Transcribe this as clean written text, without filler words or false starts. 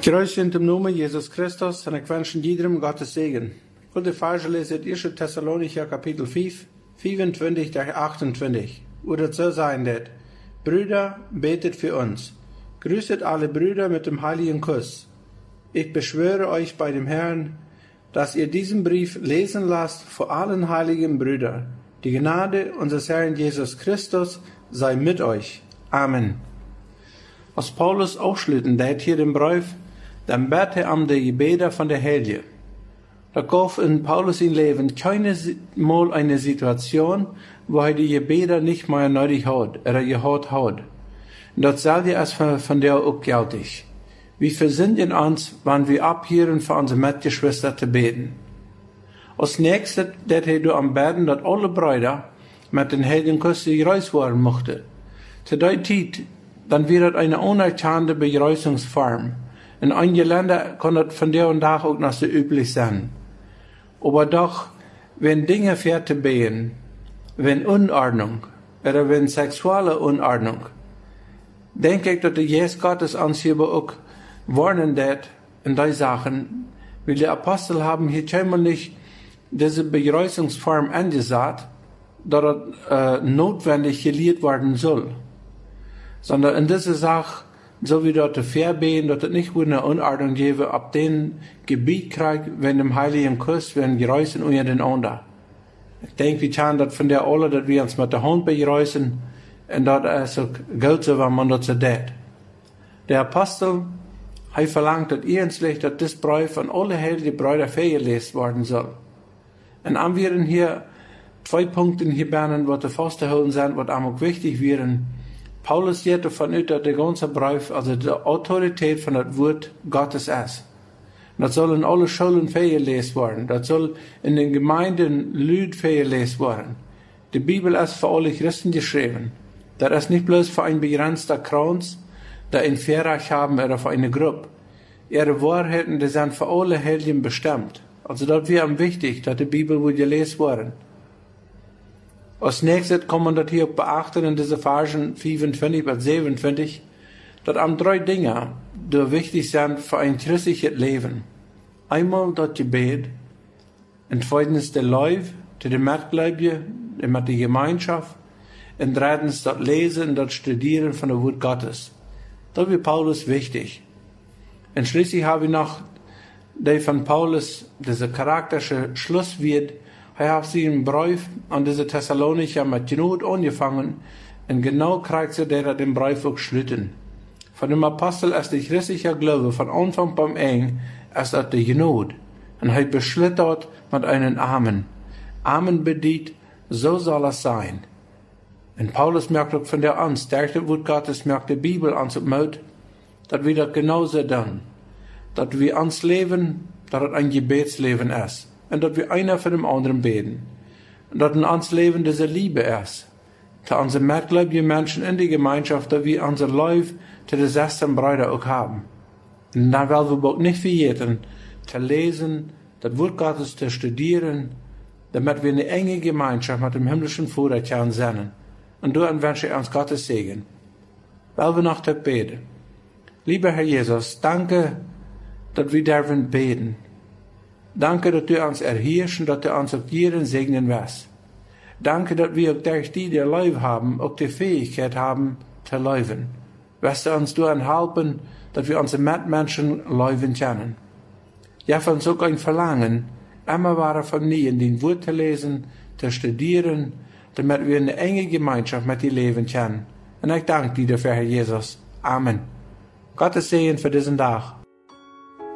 Grüß in dem Namen Jesus Christus und ich wünsche jedem Gottes Segen. Und die Verse lesen 1. Thessalonicher Kapitel 5, 24 durch 28. Oder so sein det. Brüder, betet für uns. Grüßet alle Brüder mit dem heiligen Kuss. Ich beschwöre euch bei dem Herrn, dass ihr diesen Brief lesen lasst vor allen heiligen Brüdern. Die Gnade unseres Herrn Jesus Christus sei mit euch. Amen. Als Paulus aufschlitten deed hier den Brief, dann bet hij am de Gebete von der Heilige. Da gab in Paulus in Leben keine mal eine Situation, wo er die Gebete nicht mehr nötig hat, oder gehört hat. Und das selbe ist von der auch gültig. Wir versinnen uns, wenn wir abhören für unsere Mitgeschwister zu beten. Als nächstes, dat hij door am Beten, dat alle Brüder mit den Heiligen Kuss gereist werden mochten. Zu der Zeit, dann wird das eine unerkannte Begrüßungsform. In einigen Ländern kann das von der und Tag auch noch so üblich sein. Aber doch, wenn Dinge fertig beten, wenn Unordnung, oder wenn sexuelle Unordnung, denke ich, dass der Jesus Gottes uns hier auch warnen wird in die Sachen, weil die Apostel haben hier scheinbar nicht diese Begrüßungsform angesagt, dass das notwendig gelehrt werden soll, sondern in dieser Sache, so wie dort verbeten, dass es nicht eine Unordnung gebe, ab den Gebiet kriegt, wenn dem Heiligen Kuss, wenn Geräuschen unter den anderen. Ich denke, wir können das von der alle, dass wir uns mit der Hand begrüßen, und das ist auch gut so, wenn man das so tut. Der Apostel, er verlangt, dass ernstlich, dass das Brief an alle heiligen Brüder vorgelesen werden soll. Und dann werden hier 2 Punkte hier benennen, was die festzuhalten sind, was auch wichtig wären. Paulus geht davon aus, dass der ganze Brief, also die Autorität von das Wort Gottes ist. Das soll in alle Schulen vorgelesen werden. Das soll in den Gemeinden Lüd vorgelesen werden. Die Bibel ist für alle Christen geschrieben. Das ist nicht bloß für ein begrenzter Kreis, der ein Verrecht haben oder für eine Gruppe. Ihre Wahrheiten, die sind für alle Heiligen bestimmt. Also das wäre wichtig, dass die Bibel wohl gelesen werden. Als nächstes kann man das hier beachten in diese Versen 25 bis 27, dass am 3 Dinge, die wichtig sind für ein christliches Leben. Einmal das Gebet, und zweitens der Lauf, der Mitgläubige, mit der Gemeinschaft, und drittens das Lesen und das Studieren von der Wort Gottes. Das wird Paulus wichtig. Und schließlich habe ich noch die von Paulus, diese charakterische Schlusswort. Er hat sie im Brief an diese Thessalonicher mit Genut angefangen und genau kriegt sie der den Brief auch geschlossen. Von dem Apostel ist der christliche Glaube von Anfang beim Ende ist das die Genut. Und er beschlittert mit einem Amen. Amen bedeutet, so soll es sein. Und Paulus merkt auch von der Angst, der Wort Gottes merkt die Bibel an zum Mut, dass wir das genauso tun. Dass wir uns leben, dass es ein Gebetsleben ist. Und dass wir einer für den anderen beten. Und dass in uns Leben diese Liebe ist. Zu unseren mitgläubigen Menschen in die Gemeinschaft, dass wir unser Lauf zu den 16 Brüdern auch haben. Und dann wollen wir auch nicht vergessen, zu lesen, das Wort Gottes zu studieren, damit wir eine enge Gemeinschaft mit dem himmlischen Vater können sein. Und dann wünsche ich uns Gottes Segen. Wollen wir noch beten. Lieber Herr Jesus, danke, dass wir dürfen beten. Danke, dass du uns erhörst und dass du uns auch jeden segnen wirst. Danke, dass wir auch durch die Leib haben, auch die Fähigkeit haben, zu leben. Wirst du uns daran helfen, dass wir unsere Mitmenschen leben können. Ja, von so ein Verlangen, immer weiter von nie in den Wort zu lesen, zu studieren, damit wir eine enge Gemeinschaft mit dir leben können. Und ich danke dir dafür, Herr Jesus. Amen. Gottes Segen für diesen Tag.